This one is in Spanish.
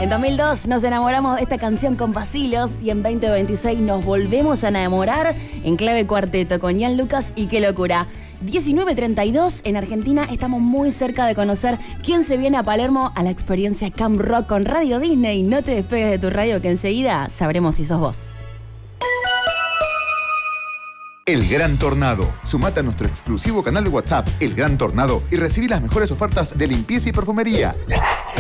En 2002 nos enamoramos de esta canción con Vacilos y en 2026 nos volvemos a enamorar en clave cuarteto con Ian Lucas y Qué Locura. 19:32 en Argentina, estamos muy cerca de conocer quién se viene a Palermo a la experiencia Camp Rock con Radio Disney. No te despegues de tu radio que enseguida sabremos si sos vos. El Gran Tornado. Sumate a nuestro exclusivo canal de WhatsApp, El Gran Tornado, y recibí las mejores ofertas de limpieza y perfumería.